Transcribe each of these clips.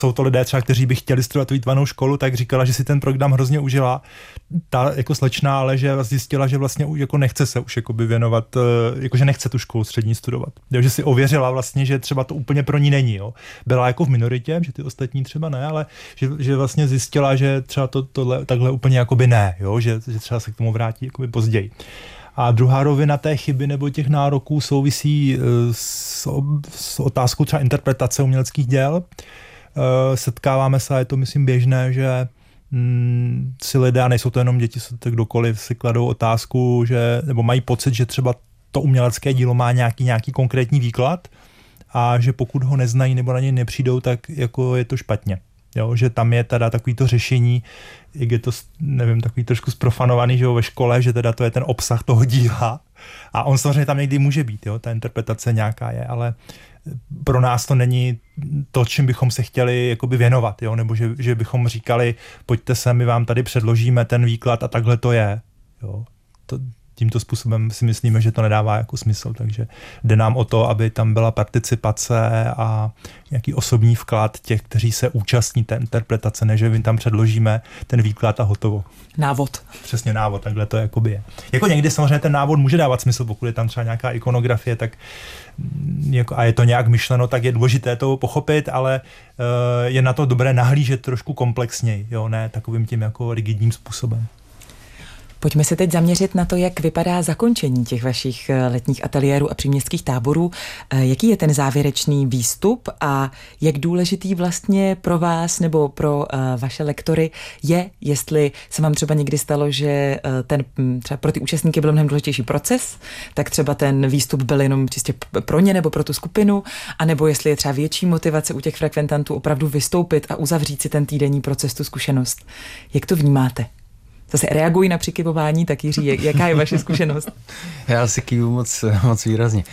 jsou to lidé třeba, kteří by chtěli studovat tu výtvarnou školu, tak říkala, že si ten program hrozně užila. Ta jako slečna, ale že zjistila, že vlastně jako nechce se už jakoby věnovat, jakože nechce tu školu střední studovat. Jo, že si ověřila vlastně, že třeba to úplně pro ní není. Jo. Byla jako v minoritě, že ty ostatní třeba ne, ale že vlastně zjistila, že třeba tohle takhle úplně jakoby ne, jo, že třeba se k tomu vrátí jakoby později. A druhá rovina té chyby nebo těch nároků souvisí s otázkou třeba interpretace uměleckých děl. Setkáváme se, a je to myslím běžné, že si lidé, a nejsou to jenom děti, tak kdokoliv si kladou otázku, nebo mají pocit, že třeba to umělecké dílo má nějaký konkrétní výklad a že pokud ho neznají nebo na něj nepřijdou, tak jako je to špatně. Jo, že tam je teda takový to řešení, jak je to, nevím, takový trošku zprofanovaný, že jo, ve škole, že teda to je ten obsah toho díla a on samozřejmě tam někdy může být, jo, ta interpretace nějaká je, ale pro nás to není to, čím bychom se chtěli jakoby věnovat, jo, nebo že bychom říkali, pojďte se, my vám tady předložíme ten výklad a takhle to je, jo. Tímto způsobem si myslíme, že to nedává jako smysl, takže jde nám o to, aby tam byla participace a nějaký osobní vklad těch, kteří se účastní té interpretace, než my tam předložíme ten výklad a hotovo. Návod. Přesně návod, takhle to jakoby je. Jako někdy samozřejmě ten návod může dávat smysl, pokud je tam třeba nějaká ikonografie, tak a je to nějak myšleno, tak je důležité to pochopit, ale je na to dobré nahlížet trošku komplexněji, jo, ne takovým tím jako rigidním způsobem. Pojďme se teď zaměřit na to, jak vypadá zakončení těch vašich letních ateliérů a příměstských táborů. Jaký je ten závěrečný výstup a jak důležitý vlastně pro vás nebo pro vaše lektory je, jestli se vám třeba někdy stalo, že třeba pro ty účastníky byl mnohem důležitější proces, tak třeba ten výstup byl jenom čistě pro ně nebo pro tu skupinu, anebo jestli je třeba větší motivace u těch frekventantů opravdu vystoupit a uzavřít si ten týdenní proces, tu zkušenost. Jak to vnímáte? Zase reagují na přikyvování, tak Jiří, jaká je vaše zkušenost? Já si kývu moc výrazně.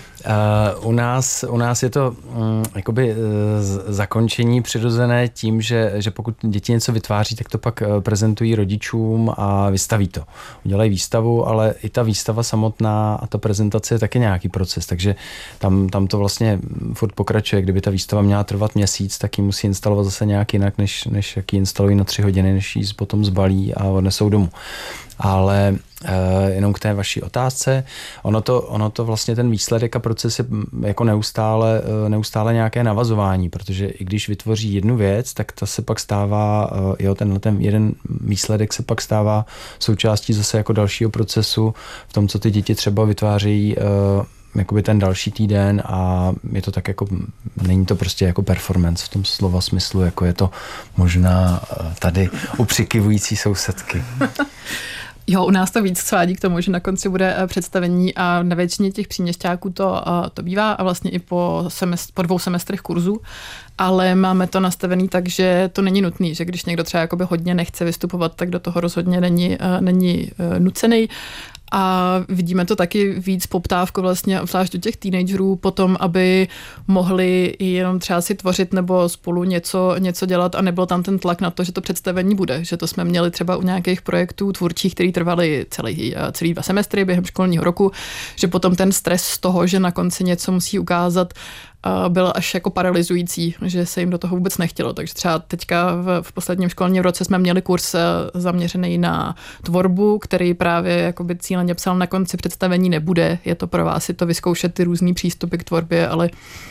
U nás je to jakoby zakončení přirozené tím, že pokud děti něco vytváří, tak to pak prezentují rodičům a vystaví to. Udělají výstavu, ale i ta výstava samotná a ta prezentace je taky nějaký proces, takže tam to vlastně furt pokračuje. Kdyby ta výstava měla trvat měsíc, tak ji musí instalovat zase nějak jinak, než jak ji instalují na 3 hodiny, než ji potom zbalí a odnesou domů. Ale jenom k té vaší otázce, ono to vlastně ten výsledek a proces je jako neustále nějaké navazování, protože i když vytvoří jednu věc, tak ta se pak stává, ten jeden výsledek se pak stává součástí zase jako dalšího procesu v tom, co ty děti třeba vytvářejí jakoby ten další týden a je to tak jako, není to prostě jako performance v tom slova smyslu, jako je to možná tady u přikyvující sousedky. Jo, u nás to víc svádí k tomu, že na konci bude představení a na většině těch příměšťáků to bývá a vlastně i po 2 semestrech kurzu, ale máme to nastavený tak, že to není nutný, že když někdo třeba jakoby hodně nechce vystupovat, tak do toho rozhodně není nucený. A vidíme to taky víc poptávku vlastně, zvlášť u těch teenagerů, potom, aby mohli jenom třeba si tvořit nebo spolu něco dělat a nebyl tam ten tlak na to, že to představení bude. Že to jsme měli třeba u nějakých projektů tvůrčích, který trvaly celý 2 semestry během školního roku, že potom ten stres z toho, že na konci něco musí ukázat, byl až jako paralyzující, že se jim do toho vůbec nechtělo. Takže třeba teďka v posledním školním roce jsme měli kurz zaměřený na tvorbu, který právě jakoby cíleně psal na konci představení nebude. Je to pro vás si to vyzkoušet ty různý přístupy k tvorbě, ale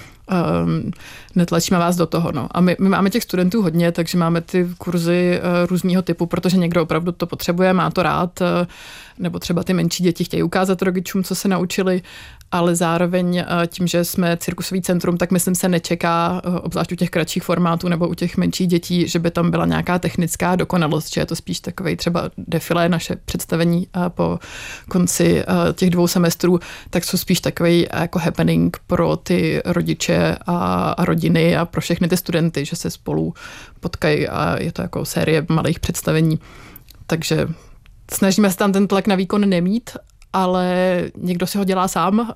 netlačíme vás do toho. No. A my máme těch studentů hodně, takže máme ty kurzy různého typu, protože někdo opravdu to potřebuje, má to rád, nebo třeba ty menší děti chtějí ukázat rodičům, co se naučili, ale zároveň tím, že jsme cirkusový centrum, tak myslím se nečeká, obzvlášť u těch kratších formátů nebo u těch menších dětí, že by tam byla nějaká technická dokonalost, že je to spíš takovej třeba defilé, naše představení po konci těch 2 semestrů, tak jsou spíš takový jako happening pro ty rodiče a rodiny a pro všechny ty studenty, že se spolu potkají a je to jako série malých představení. Takže snažíme se tam ten tlak na výkon nemít, ale někdo si ho dělá sám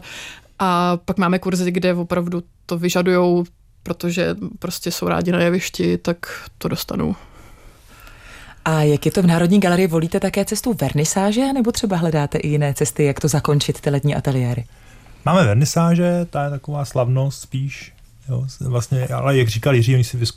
a pak máme kurzy, kde opravdu to vyžadujou, protože prostě jsou rádi na jevišti, tak to dostanou. A jak je to v Národní galerii? Volíte také cestu vernisáže, nebo třeba hledáte i jiné cesty, jak to zakončit ty letní ateliéry? Máme vernisáže, ta je taková slavnost spíš, Jo, vlastně, ale jak říkal Jiří, oni si